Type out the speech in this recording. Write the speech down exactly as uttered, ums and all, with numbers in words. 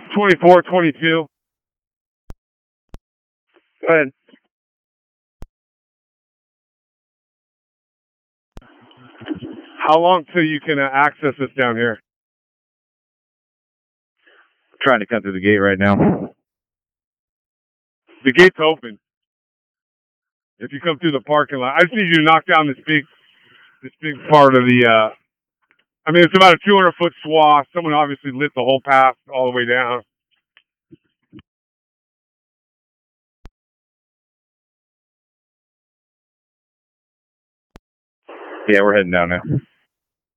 twenty-four, twenty-two. Go ahead. How long till you can uh, access this down here? I'm trying to cut through the gate right now. The gate's open. If you come through the parking lot, I just need you to knock down this big, this big part of the. Uh, I mean, it's about a two hundred foot swath. Someone obviously lit the whole path all the way down. Yeah, we're heading down now.